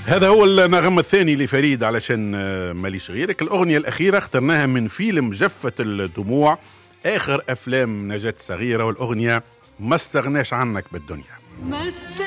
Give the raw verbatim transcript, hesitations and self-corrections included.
هذا هو النغم الثاني لفريد علشان ماليش غيرك. الأغنية الأخيرة اخترناها من فيلم جفة الدموع، آخر أفلام نجاة صغيرة، والأغنية ما استغناش عنك بالدنيا.